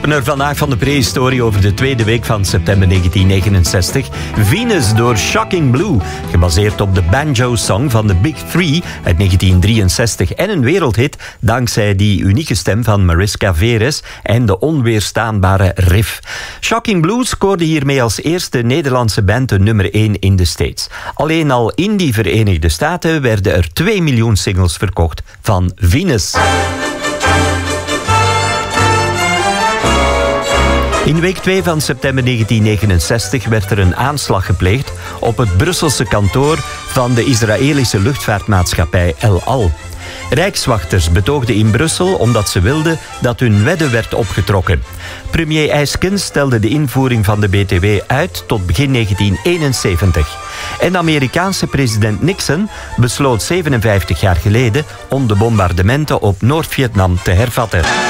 Opener vandaag van de prehistorie over de tweede week van september 1969. Venus door Shocking Blue, gebaseerd op de banjo-song van de Big Three uit 1963. En een wereldhit dankzij die unieke stem van Mariska Veres en de onweerstaanbare riff. Shocking Blue scoorde hiermee als eerste Nederlandse band de nummer 1 in de States. Alleen al in die Verenigde Staten werden er 2 miljoen singles verkocht van Venus. In week 2 van september 1969 werd er een aanslag gepleegd op het Brusselse kantoor van de Israëlische luchtvaartmaatschappij El Al. Rijkswachters betoogden in Brussel omdat ze wilden dat hun wedde werd opgetrokken. Premier Eyskens stelde de invoering van de BTW uit tot begin 1971. En de Amerikaanse president Nixon besloot 57 jaar geleden om de bombardementen op Noord-Vietnam te hervatten.